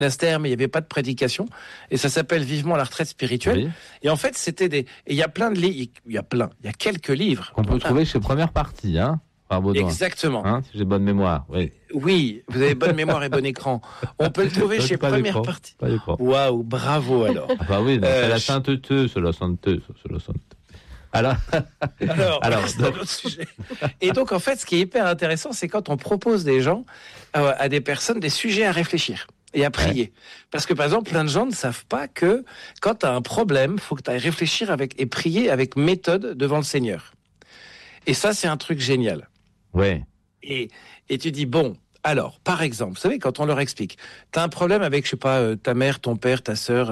monastère, mais il n'y avait pas de prédication. Et ça s'appelle Vivement la retraite spirituelle. Oui. Et en fait, c'était des... Et il y a plein de livres, il y a quelques livres. Qu'on peut trouver chez Première Partie, par Baudouin. Exactement. Si j'ai bonne mémoire, oui. Oui, vous avez bonne mémoire et bon écran. On peut le trouver chez Première Partie. Waouh, bravo alors. Ah bah oui, c'est la sainteté, c'est la sainteté. Alors, c'est un autre sujet. Et donc, en fait, ce qui est hyper intéressant, c'est quand on propose des gens, à des personnes, des sujets à réfléchir et à prier. Ouais. Parce que, par exemple, plein de gens ne savent pas que quand tu as un problème, il faut que tu ailles réfléchir et prier avec méthode devant le Seigneur. Et ça, c'est un truc génial. Ouais. Et tu dis, bon, alors, par exemple, vous savez, quand on leur explique, tu as un problème avec, je sais pas, ta mère, ton père, ta sœur,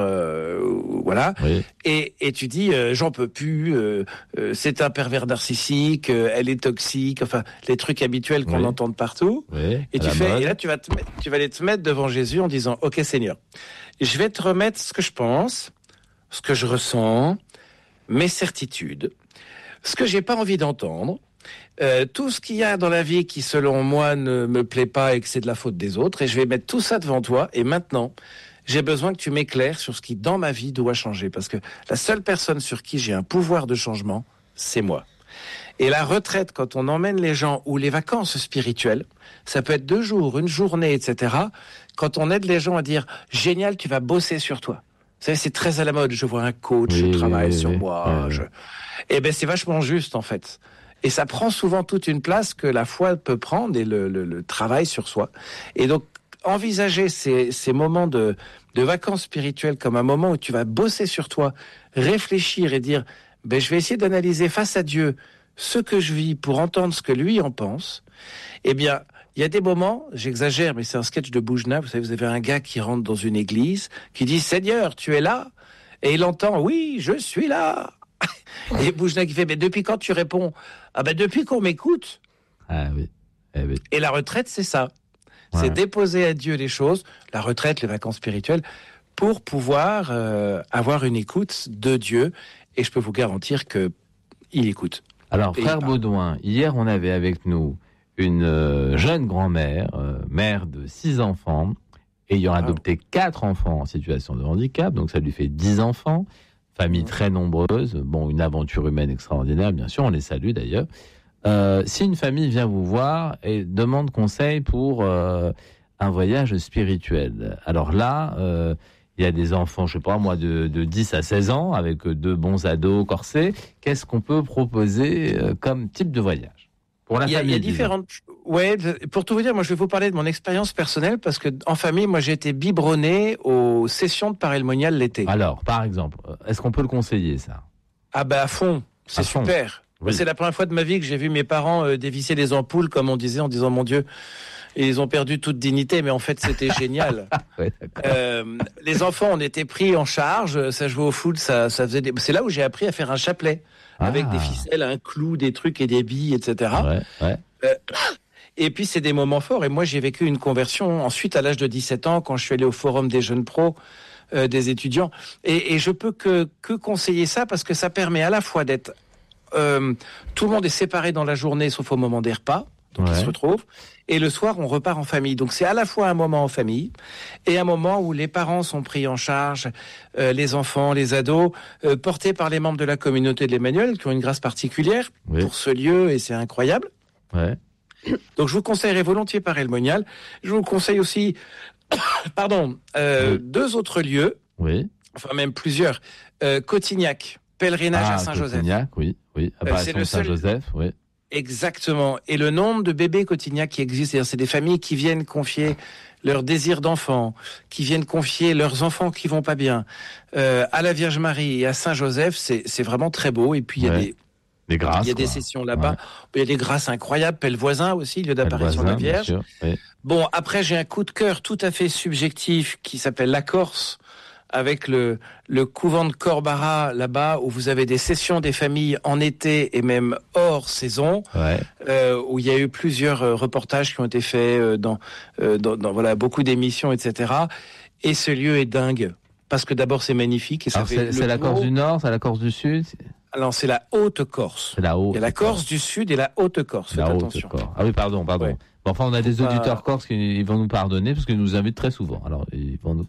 voilà, oui. et tu dis, j'en peux plus, c'est un pervers narcissique, elle est toxique, enfin, les trucs habituels qu'on entend de partout. Oui, et là, tu vas aller te mettre devant Jésus en disant, OK, Seigneur, je vais te remettre ce que je pense, ce que je ressens, mes certitudes, ce que j'ai pas envie d'entendre, tout ce qu'il y a dans la vie qui, selon moi, ne me plaît pas et que c'est de la faute des autres, et je vais mettre tout ça devant toi, et maintenant, j'ai besoin que tu m'éclaires sur ce qui, dans ma vie, doit changer, parce que la seule personne sur qui j'ai un pouvoir de changement, c'est moi. Et la retraite, quand on emmène les gens, ou les vacances spirituelles, ça peut être 2 jours, une journée, etc., quand on aide les gens à dire « Génial, tu vas bosser sur toi ». Vous savez, c'est très à la mode, je vois un coach, je travaille sur moi, Eh ben, c'est vachement juste, en fait. Et ça prend souvent toute une place que la foi peut prendre et le travail sur soi. Et donc, envisager ces moments de vacances spirituelles comme un moment où tu vas bosser sur toi, réfléchir et dire, ben, je vais essayer d'analyser face à Dieu ce que je vis pour entendre ce que lui en pense. Eh bien, il y a des moments, j'exagère, mais c'est un sketch de Boujna, vous savez, vous avez un gars qui rentre dans une église, qui dit, Seigneur, tu es là? Et il entend, oui, je suis là. Et Boujna qui fait, mais depuis quand tu réponds? Ah ben depuis qu'on m'écoute. Ah oui. Eh oui. Et la retraite, c'est ça. Ouais. C'est déposer à Dieu les choses, la retraite, les vacances spirituelles, pour pouvoir avoir une écoute de Dieu. Et je peux vous garantir qu'il écoute. Alors, frère Baudouin, hier, on avait avec nous une jeune grand-mère, mère de 6 enfants, ayant adopté 4 enfants en situation de handicap, donc ça lui fait 10 enfants. Famille très nombreuse, bon, une aventure humaine extraordinaire, bien sûr, on les salue d'ailleurs. Si une famille vient vous voir et demande conseil pour un voyage spirituel, alors là, il y a des enfants, je sais pas moi, de 10 à 16 ans, avec 2 bons ados corsés. Qu'est-ce qu'on peut proposer comme type de voyage pour la famille? Il y a différentes... Ouais, pour tout vous dire, moi je vais vous parler de mon expérience personnelle parce que en famille, moi j'ai été biberonné aux sessions de parelmonial l'été. Alors, par exemple, est-ce qu'on peut le conseiller ça? Ah ben à fond, c'est super. Oui. C'est la première fois de ma vie que j'ai vu mes parents dévisser des ampoules, comme on disait, en disant mon Dieu, et ils ont perdu toute dignité, mais en fait c'était génial. Ouais, les enfants, on était pris en charge, ça jouait au foot, ça faisait c'est là où j'ai appris à faire un chapelet avec des ficelles, un clou, des trucs et des billes, etc. Ouais. Et puis, c'est des moments forts. Et moi, j'ai vécu une conversion ensuite à l'âge de 17 ans, quand je suis allé au forum des jeunes pros, des étudiants. Et je peux que conseiller ça, parce que ça permet à la fois d'être... tout le monde est séparé dans la journée, sauf au moment des repas. Donc, ils se retrouvent. Et le soir, on repart en famille. Donc, c'est à la fois un moment en famille et un moment où les parents sont pris en charge, les enfants, les ados, portés par les membres de la communauté de l'Emmanuel, qui ont une grâce particulière pour ce lieu, et c'est incroyable. Ouais. Donc, je vous conseillerais volontiers parelmonial. Je vous conseille aussi, 2 autres lieux, enfin même plusieurs. Cotignac, pèlerinage à Saint-Joseph. Cotignac, oui. C'est le seul... Saint-Joseph, oui. Exactement. Et le nombre de bébés Cotignac qui existent, c'est-à-dire c'est des familles qui viennent confier leur désir d'enfant, qui viennent confier leurs enfants qui vont pas bien, à la Vierge Marie et à Saint-Joseph, c'est vraiment très beau. Et puis il y a des grâces, il y a des sessions là-bas. Il y a des grâces incroyables. Pellevoisin aussi, lieu d'apparition de la Vierge. Sûr, oui. Bon, après, j'ai un coup de cœur tout à fait subjectif qui s'appelle la Corse, avec le couvent de Corbara là-bas, où vous avez des sessions des familles en été et même hors saison, où il y a eu plusieurs reportages qui ont été faits dans voilà, beaucoup d'émissions, etc. Et ce lieu est dingue. Parce que d'abord, c'est magnifique. Et ça c'est la Corse du Nord, c'est la Corse du Sud? Alors, c'est la Haute-Corse. Il y a la Corse du Sud et la Haute-Corse. Faites attention. Ah oui, pardon. Ouais. Enfin, on a des auditeurs corses qui vont nous pardonner parce qu'ils nous invitent très souvent. Alors, ils vont nous